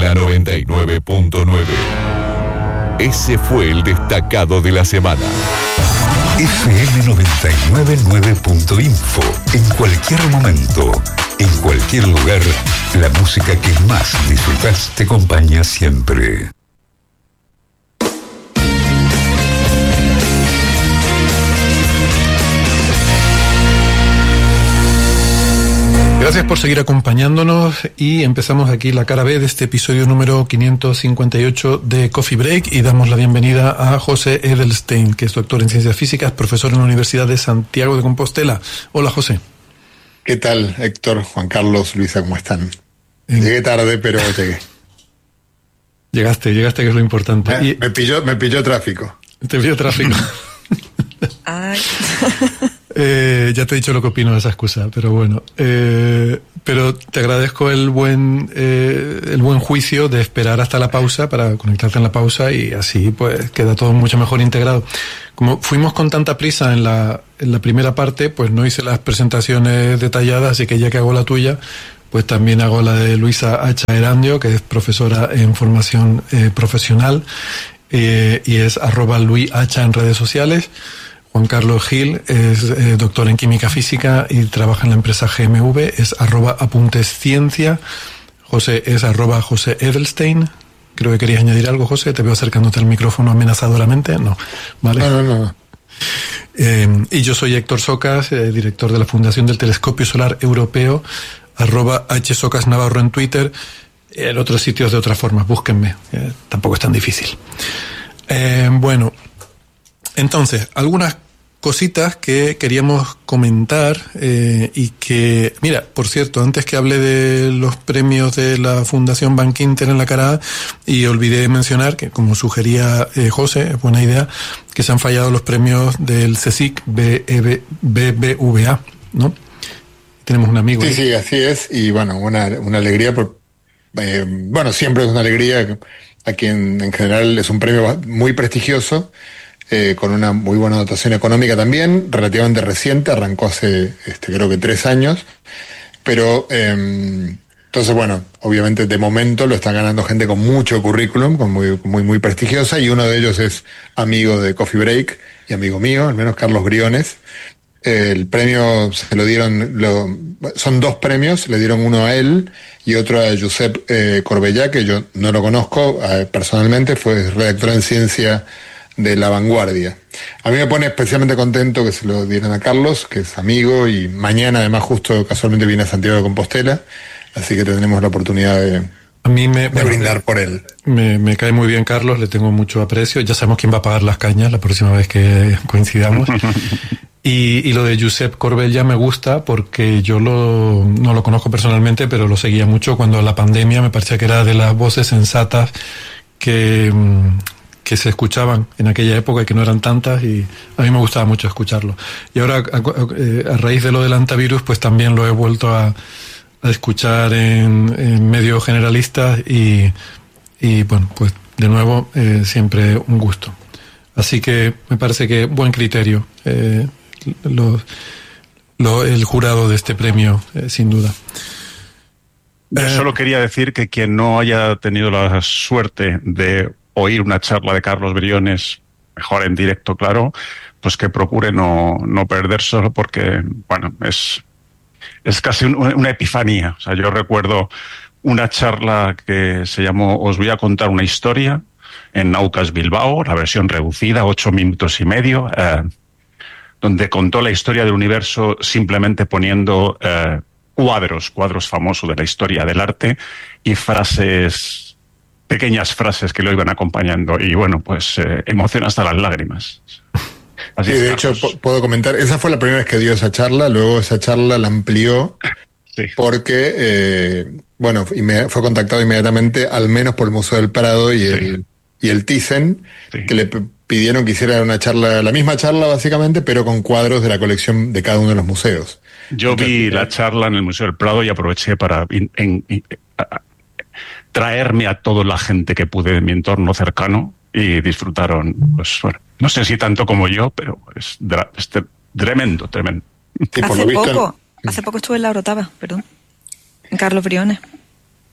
la 99.9. Ese fue el destacado de la semana. FM999.info. En cualquier momento, en cualquier lugar, la música que más disfrutas te acompaña siempre. Gracias por seguir acompañándonos y empezamos aquí la cara B de este episodio número 558 de Coffee Break y damos la bienvenida a José Edelstein, que es doctor en Ciencias Físicas, profesor en la Universidad de Santiago de Compostela. Hola, José. ¿Qué tal, Héctor, Juan Carlos, Luisa, cómo están? Llegué tarde, pero llegué. Llegaste, que es lo importante. Me pilló tráfico. Te pilló tráfico. Ay. Ya te he dicho lo que opino de esa excusa, pero bueno. Pero te agradezco el buen juicio de esperar hasta la pausa para conectarte en la pausa y así pues queda todo mucho mejor integrado. Como fuimos con tanta prisa en la primera parte, pues no hice las presentaciones detalladas, así que ya que hago la tuya, pues también hago la de Luisa Hacha Erandio, que es profesora en formación profesional y es @LuisH en redes sociales. Juan Carlos Gil es doctor en química física y trabaja en la empresa GMV, es @apuntesciencia. José es @José Edelstein. Creo que querías añadir algo, José. Te veo acercándote al micrófono amenazadoramente. No, ¿vale? No. Y yo soy Héctor Socas, director de la Fundación del Telescopio Solar Europeo, @HSocasNavarro en Twitter. En otros sitios de otra forma, búsquenme. Tampoco es tan difícil. Bueno, entonces, algunas cositas que queríamos comentar y que, mira, por cierto, antes que hable de los premios de la Fundación Bank Inter en la cara A, y olvidé mencionar que, como sugería José, es buena idea, que se han fallado los premios del CSIC BBVA, ¿no? Tenemos un amigo. Sí, así es, y bueno, una alegría, siempre es una alegría, a quien en general es un premio muy prestigioso, con una muy buena dotación económica también, relativamente reciente, arrancó hace creo que 3 años, pero entonces bueno, obviamente de momento lo están ganando gente con mucho currículum, con muy prestigiosa, y uno de ellos es amigo de Coffee Break y amigo mío, al menos Carlos Briones. El premio se lo dieron, son 2 premios, le dieron uno a él y otro a Josep Corbellá, que yo no lo conozco personalmente, fue redactor en ciencia de La Vanguardia. A mí me pone especialmente contento que se lo dieran a Carlos, que es amigo, y mañana además justo casualmente viene a Santiago de Compostela, así que tendremos la oportunidad de brindar por él. Me cae muy bien Carlos, le tengo mucho aprecio, ya sabemos quién va a pagar las cañas la próxima vez que coincidamos. Y lo de Josep Corbella me gusta porque yo no lo conozco personalmente, pero lo seguía mucho cuando la pandemia me parecía que era de las voces sensatas que se escuchaban en aquella época y que no eran tantas, y a mí me gustaba mucho escucharlo. Y ahora, a raíz de lo del antivirus, pues también lo he vuelto a escuchar en medios generalistas y bueno, pues de nuevo, siempre un gusto. Así que me parece que buen criterio el jurado de este premio, sin duda. Yo solo quería decir que quien no haya tenido la suerte de oír una charla de Carlos Briones, mejor en directo, claro, pues que procure no perdérselo, porque, bueno, es casi una epifanía. O sea, yo recuerdo una charla que se llamó Os voy a contar una historia, en Naucas Bilbao, la versión reducida, 8 minutos y medio, donde contó la historia del universo simplemente poniendo cuadros famosos de la historia del arte y pequeñas frases que lo iban acompañando, y bueno, pues emociona hasta las lágrimas. Así sí, de hecho, puedo comentar, esa fue la primera vez que dio esa charla, luego esa charla la amplió, sí, porque, fue contactado inmediatamente, al menos por el Museo del Prado y el Thyssen, sí, que le pidieron que hiciera una charla, la misma charla básicamente, pero con cuadros de la colección de cada uno de los museos. Yo vi la charla en el Museo del Prado y aproveché para traerme a toda la gente que pude de mi entorno cercano, y disfrutaron, pues bueno, no sé si tanto como yo, pero es tremendo. Sí, hace poco estuve en la Orotava, en Carlos Briones.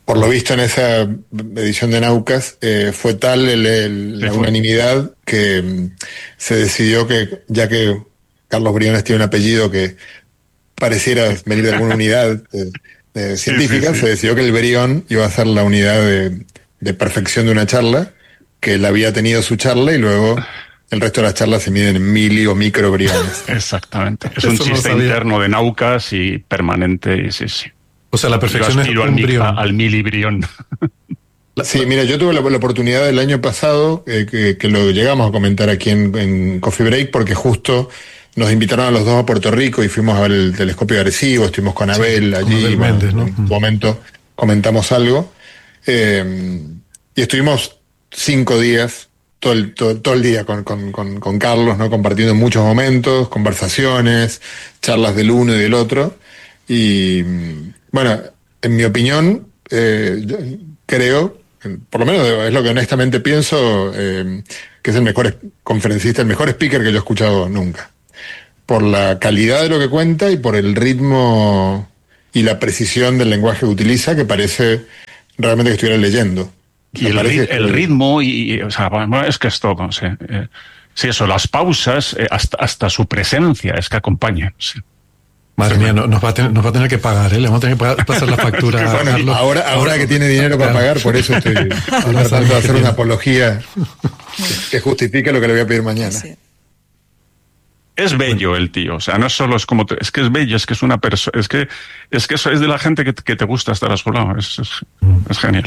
por lo visto en esa edición de Naucas fue tal la unanimidad que se decidió que, ya que Carlos Briones tiene un apellido que pareciera venir de alguna unidad científica, se decidió que el Brión iba a ser la unidad de perfección de una charla, que él había tenido su charla y luego el resto de las charlas se miden en mili o micro briones. Exactamente. Es un chiste interno de Naucas y permanente, y sí. O sea, la perfección es un brión. Al milibrión. Sí, mira, yo tuve la oportunidad del año pasado, que lo llegamos a comentar aquí en Coffee Break, porque justo nos invitaron a los dos a Puerto Rico y fuimos a ver el telescopio de Arecibo, estuvimos con Abel allí, Abel Méndez, ¿no? En un momento comentamos algo, y estuvimos 5 días, todo el día con Carlos, ¿no? Compartiendo muchos momentos, conversaciones, charlas del uno y del otro, y bueno, en mi opinión, yo creo, por lo menos es lo que honestamente pienso, que es el mejor conferencista, el mejor speaker que yo he escuchado nunca. Por la calidad de lo que cuenta y por el ritmo y la precisión del lenguaje que utiliza, que parece realmente que estuviera leyendo. Y el ritmo, o sea, bueno, es que es todo. Sí, eso, las pausas, hasta su presencia, es que acompaña. Sí. Madre mía, nos va a tener que pagar, ¿eh? Le vamos a tener que pasar la factura a Carlos. Ahora que tiene dinero para pagar, por eso estoy tratando de hacer una apología que justifique lo que le voy a pedir mañana. Sí. Es bello el tío, o sea, no solo es como... es que es bello, es que es una persona... Es que eso es de la gente que te gusta estar a su lado, es genial.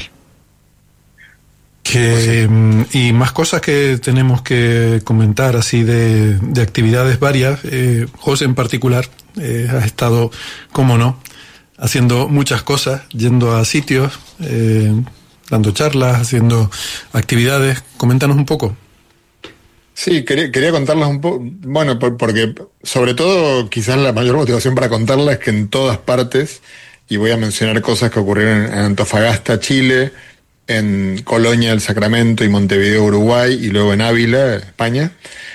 Y más cosas que tenemos que comentar así de actividades varias. José en particular ha estado, cómo no, haciendo muchas cosas, yendo a sitios, dando charlas, haciendo actividades. Coméntanos un poco. Sí, quería contarlas un poco, bueno, porque sobre todo quizás la mayor motivación para contarlas es que en todas partes, y voy a mencionar cosas que ocurrieron en Antofagasta, Chile, en Colonia del Sacramento y Montevideo, Uruguay, y luego en Ávila, España,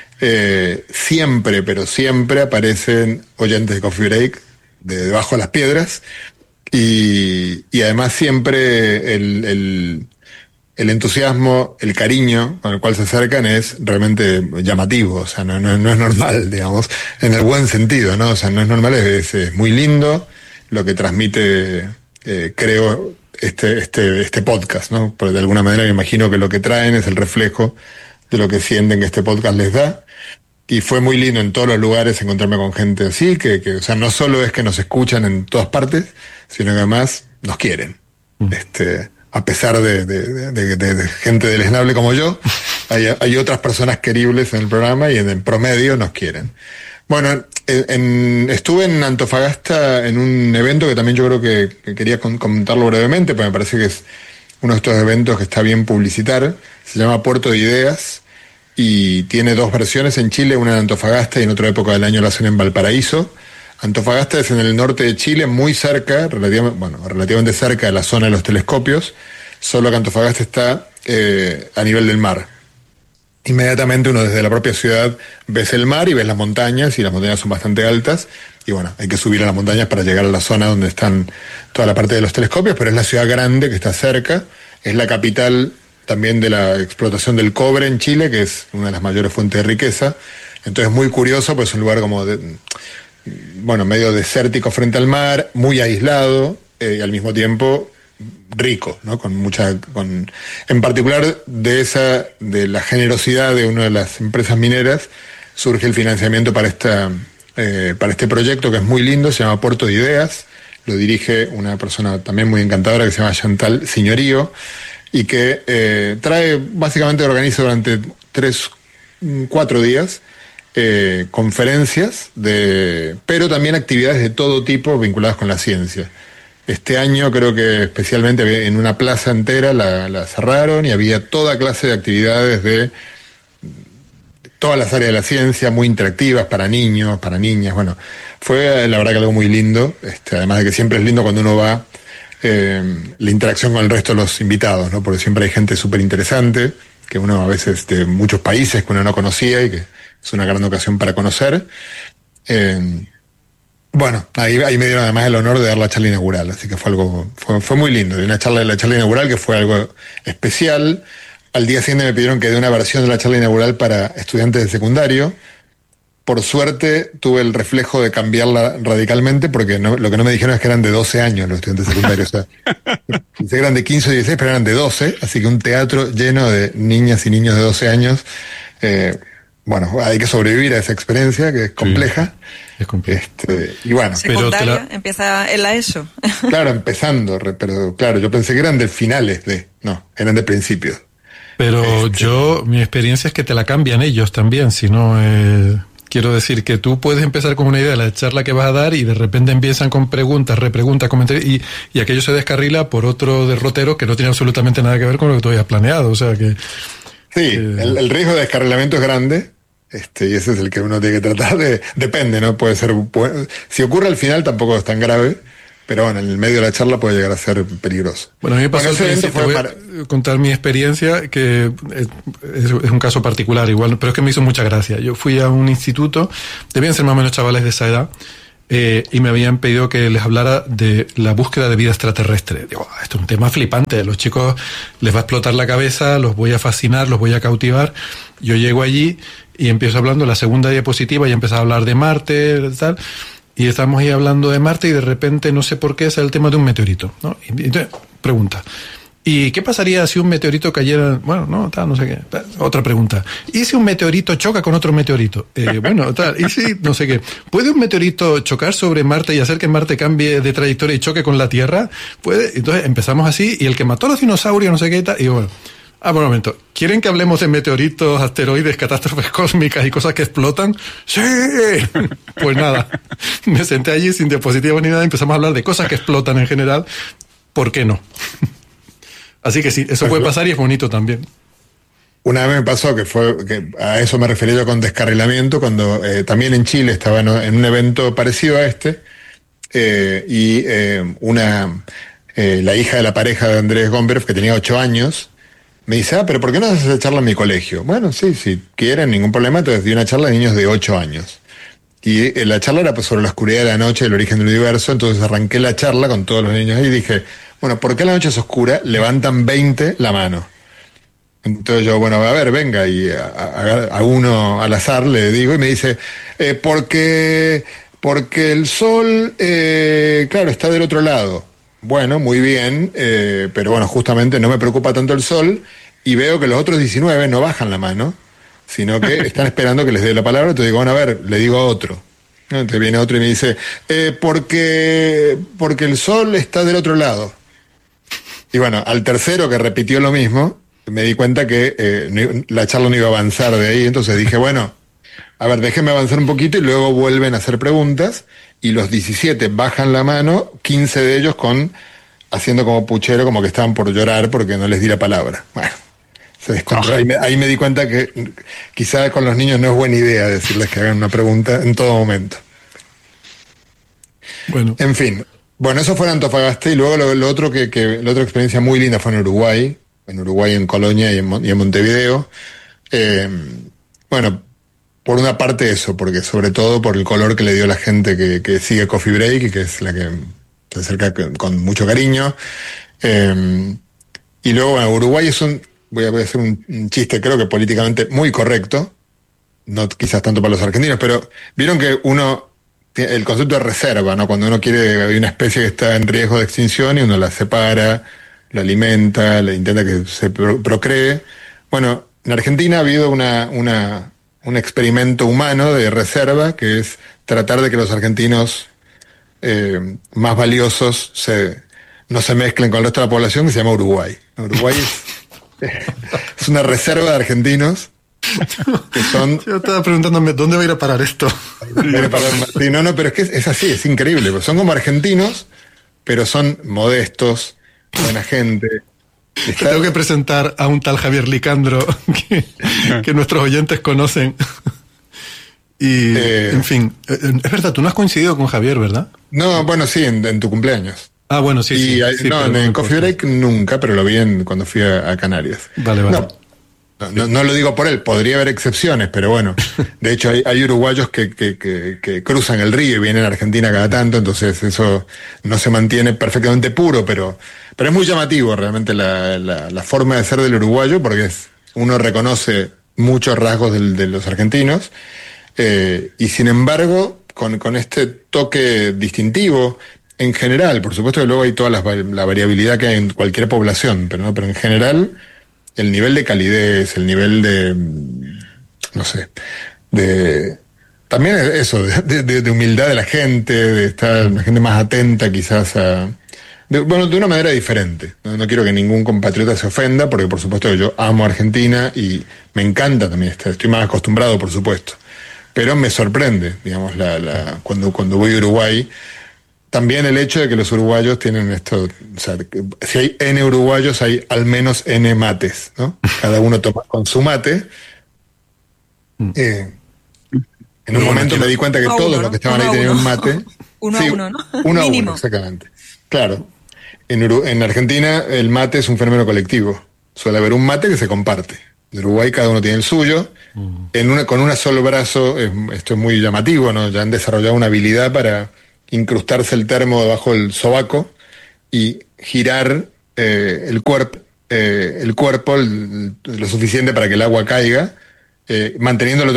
siempre, pero siempre aparecen oyentes de Coffee Break de debajo de las piedras, y además siempre el entusiasmo, el cariño con el cual se acercan es realmente llamativo, o sea, no es normal, digamos, en el buen sentido, ¿no? O sea, no es normal, es muy lindo lo que transmite, creo, este podcast, ¿no? Porque de alguna manera me imagino que lo que traen es el reflejo de lo que sienten que este podcast les da. Y fue muy lindo en todos los lugares encontrarme con gente así, que o sea, no solo es que nos escuchan en todas partes, sino que además nos quieren. A pesar de gente deleznable como yo, hay otras personas queribles en el programa y en el promedio nos quieren. Bueno, estuve en Antofagasta en un evento que también yo creo que quería comentarlo brevemente, porque me parece que es uno de estos eventos que está bien publicitar. Se llama Puerto de Ideas y tiene 2 versiones en Chile, una en Antofagasta y en otra época del año la hacen en Valparaíso. Antofagasta es en el norte de Chile, muy cerca, relativamente cerca de la zona de los telescopios, solo que Antofagasta está a nivel del mar. Inmediatamente uno desde la propia ciudad ves el mar y ves las montañas, y las montañas son bastante altas, y bueno, hay que subir a las montañas para llegar a la zona donde están toda la parte de los telescopios, pero es la ciudad grande que está cerca, es la capital también de la explotación del cobre en Chile, que es una de las mayores fuentes de riqueza. Entonces es muy curioso, pues es un lugar como medio desértico frente al mar, muy aislado, y al mismo tiempo rico, ¿no? En particular de la generosidad de una de las empresas mineras surge el financiamiento para este proyecto, que es muy lindo, se llama Puerto de Ideas, lo dirige una persona también muy encantadora que se llama Chantal Signorío, y que básicamente organiza durante 3-4 días conferencias, pero también actividades de todo tipo vinculadas con la ciencia. Este año creo que especialmente en una plaza entera la cerraron y había toda clase de actividades de todas las áreas de la ciencia, muy interactivas para niños, para niñas. Bueno, fue la verdad que algo muy lindo, además de que siempre es lindo cuando uno va, la interacción con el resto de los invitados, ¿no? Porque siempre hay gente súper interesante, que uno a veces de muchos países que uno no conocía y que es una gran ocasión para conocer. Bueno, ahí me dieron además el honor de dar la charla inaugural, así que fue muy lindo. De la charla inaugural que fue algo especial. Al día siguiente me pidieron que dé una versión de la charla inaugural para estudiantes de secundario. Por suerte tuve el reflejo de cambiarla radicalmente, porque lo que no me dijeron es que eran de 12 años los estudiantes secundarios. O sea, pensé que eran de 15 o 16, pero eran de 12, así que un teatro lleno de niñas y niños de 12 años. Bueno, hay que sobrevivir a esa experiencia que es compleja. Sí, es compleja. Y bueno, secundaria, empieza en la ESO. Claro, empezando, pero claro, yo pensé que eran de finales no, eran de principios. Pero mi experiencia es que te la cambian ellos también, si no... Quiero decir que tú puedes empezar con una idea de la charla que vas a dar y de repente empiezan con preguntas, repreguntas, comentarios y aquello se descarrila por otro derrotero que no tiene absolutamente nada que ver con lo que tú habías planeado. O sea que... Sí, el riesgo de descarrilamiento es grande, y ese es el que uno tiene que tratar de... Depende, ¿no? Puede ser... si ocurre al final tampoco es tan grave, pero bueno, en el medio de la charla puede llegar a ser peligroso. Bueno, a mí me pasó voy a contar mi experiencia, que es un caso particular igual, pero es que me hizo mucha gracia. Yo fui a un instituto, debían ser más o menos chavales de esa edad, y me habían pedido que les hablara de la búsqueda de vida extraterrestre. Digo, esto es un tema flipante, a los chicos les va a explotar la cabeza, los voy a fascinar, los voy a cautivar. Yo llego allí y empiezo hablando, la segunda diapositiva, y empiezo a hablar de Marte, tal... Y estamos ahí hablando de Marte y de repente, no sé por qué, sale el tema de un meteorito, ¿no? Y entonces, pregunta, ¿y qué pasaría si un meteorito cayera? Bueno, no sé qué. Otra pregunta, ¿y si un meteorito choca con otro meteorito? Bueno, tal, ¿y si no sé qué? ¿Puede un meteorito chocar sobre Marte y hacer que Marte cambie de trayectoria y choque con la Tierra? ¿Puede? Entonces empezamos así, y el que mató a los dinosaurios, no sé qué, tal, y bueno... por un momento. ¿Quieren que hablemos de meteoritos, asteroides, catástrofes cósmicas y cosas que explotan? ¡Sí! Pues nada, me senté allí sin diapositivas ni nada y empezamos a hablar de cosas que explotan en general. ¿Por qué no? Así que sí, eso puede pasar y es bonito también. Una vez me pasó que a eso me refería yo con descarrilamiento, cuando también en Chile estaba en un evento parecido a este, la hija de la pareja de Andrés Gomberg, que tenía 8 años, me dice, pero ¿por qué no haces esa charla en mi colegio? Bueno, sí, si quieren, ningún problema. Entonces di una charla de niños de 8 años. Y la charla era sobre la oscuridad de la noche, el origen del universo. Entonces arranqué la charla con todos los niños ahí y dije, bueno, ¿por qué la noche es oscura? Levantan 20 la mano. Entonces yo, bueno, a ver, venga, y a uno al azar le digo, y me dice, porque el sol, claro, está del otro lado. Bueno, muy bien, pero bueno, justamente no me preocupa tanto el sol, y veo que los otros 19 no bajan la mano, sino que están esperando que les dé la palabra. Entonces digo, bueno, a ver, le digo a otro. Entonces viene otro y me dice, porque el sol está del otro lado. Y bueno, al tercero que repitió lo mismo, me di cuenta que la charla no iba a avanzar de ahí. Entonces dije, bueno, a ver, déjenme avanzar un poquito, y luego vuelven a hacer preguntas, y los 17 bajan la mano, 15 de ellos haciendo como puchero, como que estaban por llorar porque no les di la palabra. Bueno, se descontroló. Ahí me di cuenta que quizás con los niños no es buena idea decirles que hagan una pregunta en todo momento. Bueno. En fin. Bueno, eso fue en Antofagasta, y luego la otra experiencia muy linda fue en Uruguay, en Colonia y en Montevideo. Bueno, por una parte eso, porque sobre todo por el color que le dio la gente que sigue Coffee Break, y que es la que se acerca con mucho cariño. Y luego, bueno, Uruguay voy a hacer un chiste, creo que políticamente muy correcto, no quizás tanto para los argentinos, pero vieron que el concepto de reserva, ¿no? Cuando uno hay una especie que está en riesgo de extinción y uno la separa, la alimenta, le intenta que se procree. Bueno, en Argentina ha habido un experimento humano de reserva, que es tratar de que los argentinos más valiosos no se mezclen con el resto de la población, que se llama Uruguay. Uruguay es una reserva de argentinos que son... Yo estaba preguntándome, ¿dónde va a ir a parar esto? No, pero es que es así, es increíble. Son como argentinos, pero son modestos, buena gente. Tengo que presentar a un tal Javier Licandro que nuestros oyentes conocen. Y, en fin, es verdad, tú no has coincidido con Javier, ¿verdad? No, bueno, sí, en tu cumpleaños. Ah, bueno, sí. No, en Coffee Break nunca, pero lo vi cuando fui a Canarias. Vale. No, No lo digo por él, podría haber excepciones, pero bueno, de hecho hay uruguayos que cruzan el río y vienen a Argentina cada tanto, entonces eso no se mantiene perfectamente puro, pero es muy llamativo realmente la forma de ser del uruguayo, porque uno reconoce muchos rasgos de los argentinos, y sin embargo, con este toque distintivo, en general, por supuesto que luego hay toda la variabilidad que hay en cualquier población, pero en general, el nivel de calidez, el nivel de, no sé, también eso, de humildad de la gente, de estar la gente más atenta quizás de una manera diferente. No quiero que ningún compatriota se ofenda, porque por supuesto que yo amo Argentina y me encanta también estoy más acostumbrado, por supuesto. Pero me sorprende, digamos, cuando voy a Uruguay, también el hecho de que los uruguayos tienen esto, o sea, si hay N uruguayos, hay al menos N mates, ¿no? Cada uno toma con su mate. En un momento me di cuenta que todos los que estaban ahí tenían un mate. Uno a uno, ¿no? Uno a uno, exactamente. Claro. En Argentina el mate es un fenómeno colectivo. Suele haber un mate que se comparte. En Uruguay cada uno tiene el suyo. Con un solo brazo, esto es muy llamativo, ¿no? Ya han desarrollado una habilidad para incrustarse el termo debajo del sobaco y girar el cuerpo lo suficiente para que el agua caiga, manteniendo el otro